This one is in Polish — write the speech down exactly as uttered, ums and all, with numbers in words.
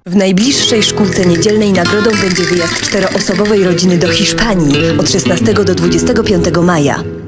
W najbliższej szkółce niedzielnej nagrodą będzie wyjazd czteroosobowej rodziny do Hiszpanii od szesnastego do dwudziestego piątego maja.